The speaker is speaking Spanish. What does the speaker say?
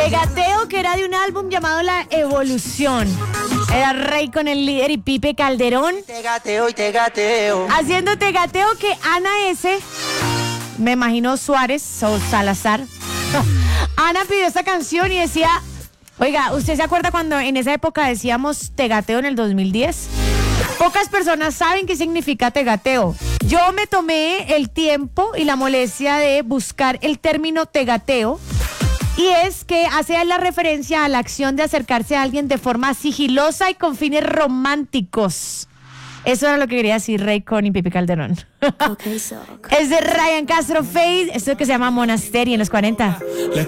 Tegateo, que era de un álbum llamado La Evolución. Era Rey con el líder y Pipe Calderón. Tegateo y tegateo. Haciendo tegateo que Ana S., me imagino Suárez o Salazar. Ana pidió esta canción y decía, oiga, ¿usted se acuerda cuando en esa época decíamos tegateo en el 2010? Pocas personas saben qué significa tegateo. Yo me tomé el tiempo y la molestia de buscar el término tegateo. Y es que hace la referencia a la acción de acercarse a alguien de forma sigilosa y con fines románticos. Eso era lo que quería decir Rey con y Pipe Calderón. Es de Ryan Castro Faith, esto que se llama Monastery en los 40.